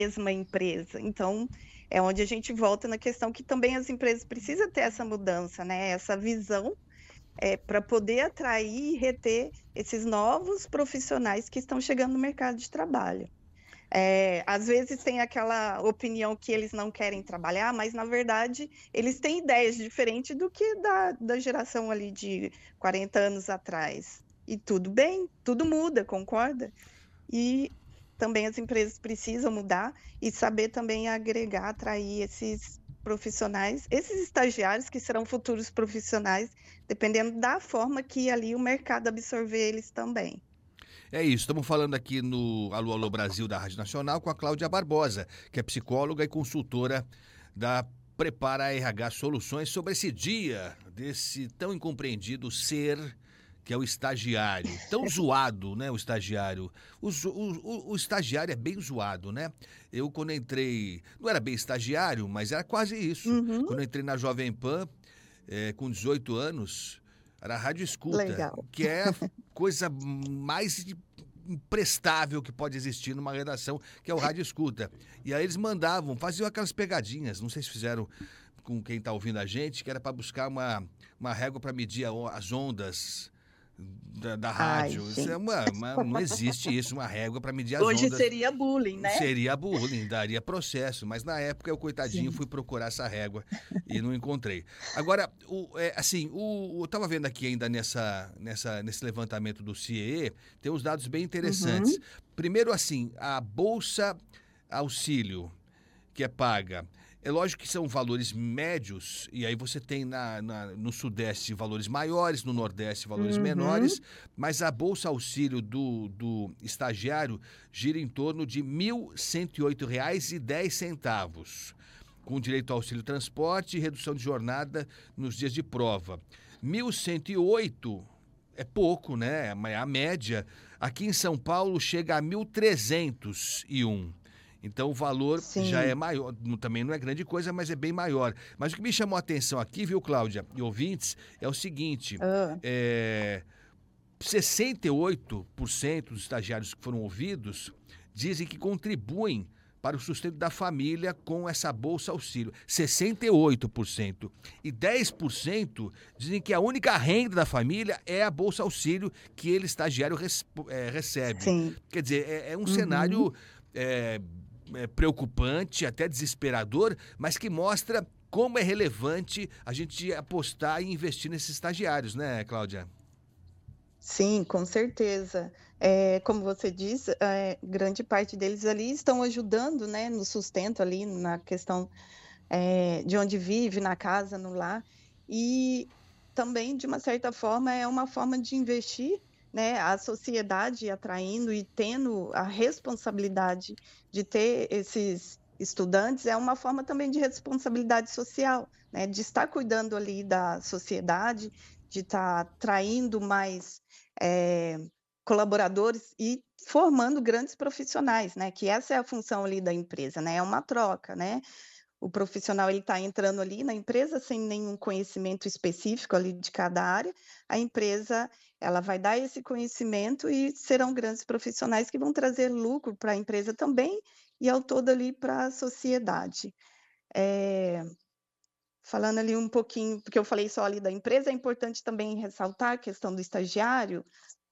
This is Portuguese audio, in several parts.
mesma empresa. Então, é onde a gente volta na questão que também as empresas precisam ter essa mudança, né, essa visão, para poder atrair e reter esses novos profissionais que estão chegando no mercado de trabalho. Às vezes tem aquela opinião que eles não querem trabalhar, mas na verdade eles têm ideias diferentes do que da geração ali de 40 anos atrás. E tudo bem, tudo muda, concorda? E também as empresas precisam mudar e saber também agregar, atrair esses profissionais, esses estagiários que serão futuros profissionais, dependendo da forma que ali o mercado absorver eles também. É isso, estamos falando aqui no Alô Alô Brasil da Rádio Nacional com a Cláudia Barbosa, que é psicóloga e consultora da Prepara RH Soluções sobre esse dia desse tão incompreendido ser que é o estagiário. Tão zoado, né, o estagiário. O estagiário é bem zoado, né? Eu, quando entrei, não era bem estagiário, mas era quase isso. Uhum, Quando eu entrei na Jovem Pan, com 18 anos, era rádio escuta, legal. que é a coisa mais imprestável que pode existir numa redação, que é o rádio escuta. E aí eles mandavam, faziam aquelas pegadinhas, não sei se fizeram com quem está ouvindo a gente, que era para buscar uma régua para medir as ondas da Ai, rádio. Isso é gente. não existe isso, uma régua para medir as Hoje ondas. seria bullying, né? Seria bullying, daria processo, mas na época eu, coitadinho, Sim. fui procurar essa régua e não encontrei. Agora, eu estava vendo aqui ainda nesse levantamento do CIEE, tem uns dados bem interessantes. Uhum, Primeiro, assim, a Bolsa Auxílio, que é paga. É lógico que são valores médios, e aí você tem no Sudeste valores maiores, no Nordeste valores uhum. menores, mas a Bolsa Auxílio do estagiário gira em torno de R$ 1.108,10, com direito ao auxílio transporte e redução de jornada nos dias de prova. 1.108 é pouco, né? É a média. Aqui em São Paulo chega a 1.301. Então o valor já é Sim. maior, também não é grande coisa, mas é bem maior. Mas o que me chamou a atenção aqui, viu, Cláudia, e ouvintes, é o seguinte: Hã. é, 68% dos estagiários que foram ouvidos dizem que contribuem para o sustento da família com essa Bolsa Auxílio. 68%. E 10% dizem que a única renda da família é a Bolsa Auxílio que ele, estagiário, recebe. Sim. Quer dizer, é um Uhum. cenário preocupante, até desesperador, mas que mostra como é relevante a gente apostar e investir nesses estagiários, né, Cláudia? Sim, com certeza. Como você diz, grande parte deles ali estão ajudando, né, no sustento ali, na questão, de onde vive, na casa, no lar. E também, de uma certa forma, é uma forma de investir, né, a sociedade atraindo e tendo a responsabilidade de ter esses estudantes, é uma forma também de responsabilidade social, né, de estar cuidando ali da sociedade, de estar atraindo mais, eh, colaboradores e formando grandes profissionais, né, que essa é a função ali da empresa, né, é uma troca, né. O profissional ele está entrando ali na empresa sem nenhum conhecimento específico ali de cada área, a empresa ela vai dar esse conhecimento e serão grandes profissionais que vão trazer lucro para a empresa também, e ao todo ali para a sociedade. Eh, Falando ali um pouquinho, porque eu falei só ali da empresa, é importante também ressaltar a questão do estagiário,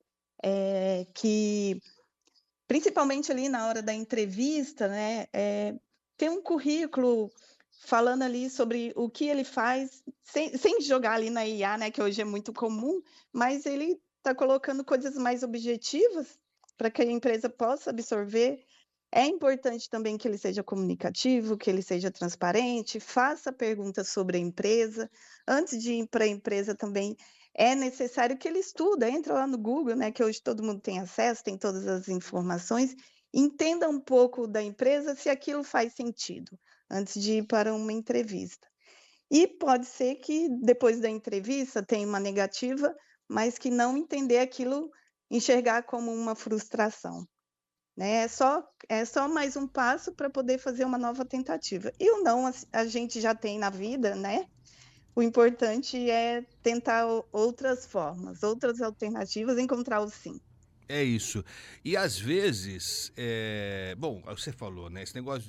que principalmente ali na hora da entrevista, né, ter um currículo falando ali sobre o que ele faz, sem jogar ali na IA, né, que hoje é muito comum, mas ele está colocando coisas mais objetivas para que a empresa possa absorver. É importante também que ele seja comunicativo, que ele seja transparente, faça perguntas sobre a empresa. Antes de ir para a empresa também é necessário que ele estuda, entra lá no Google, né, que hoje todo mundo tem acesso, tem todas as informações, entenda um pouco da empresa, se aquilo faz sentido, antes de ir para uma entrevista. E pode ser que depois da entrevista tenha uma negativa, mas que não entender aquilo, enxergar como uma frustração, né, é só mais um passo para poder fazer uma nova tentativa. E o não a gente já tem na vida, né, o importante é tentar outras formas, outras alternativas, encontrar o sim. É isso. E às vezes, bom, você falou, né? Esse negócio